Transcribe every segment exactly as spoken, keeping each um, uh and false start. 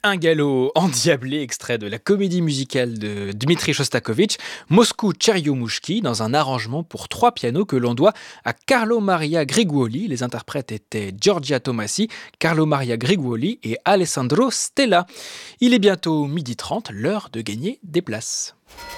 Un galop endiablé, extrait de la comédie musicale de Dmitri Shostakovich, Moscou Tcheriomushki, dans un arrangement pour trois pianos que l'on doit à Carlo Maria Griguoli. Les interprètes étaient Giorgia Tomasi, Carlo Maria Griguoli et Alessandro Stella. Il est bientôt midi trente, l'heure de gagner des places.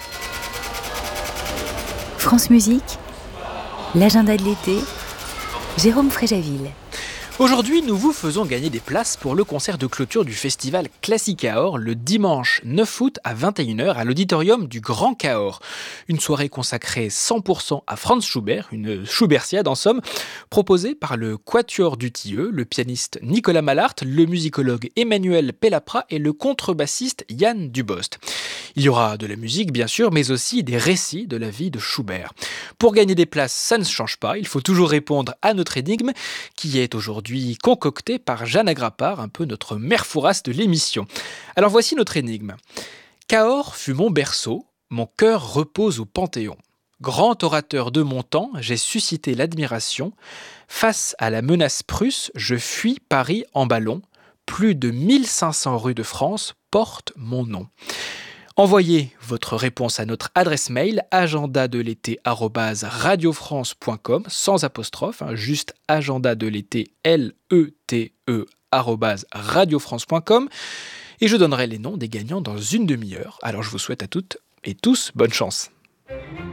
France Musique, l'agenda de l'été, Jérôme Fréjaville. Aujourd'hui, nous vous faisons gagner des places pour le concert de clôture du festival Classic Cahors le dimanche neuf août à vingt et une heures à l'auditorium du Grand Cahors. Une soirée consacrée cent pour cent à Franz Schubert, une Schubertiade en somme, proposée par le Quatuor du Tilleux, le pianiste Nicolas Malart, le musicologue Emmanuel Pellaprat et le contrebassiste Yann Dubost. Il y aura de la musique bien sûr, mais aussi des récits de la vie de Schubert. Pour gagner des places, ça ne se change pas, il faut toujours répondre à notre énigme qui est aujourd'hui concoctée par Jeanne Agrapard, un peu notre mère fourrasse de l'émission. Alors voici notre énigme. Cahors fut mon berceau, mon cœur repose au Panthéon. Grand orateur de mon temps, j'ai suscité l'admiration. Face à la menace prusse, je fuis Paris en ballon. Plus de mille cinq cents rues de France portent mon nom. Envoyez votre réponse à notre adresse mail agenda de l'été arobase radiofrance point com sans apostrophe, hein, juste agenda de l'été L E T E arobase radiofrance point com et je donnerai les noms des gagnants dans une demi-heure. Alors je vous souhaite à toutes et tous bonne chance.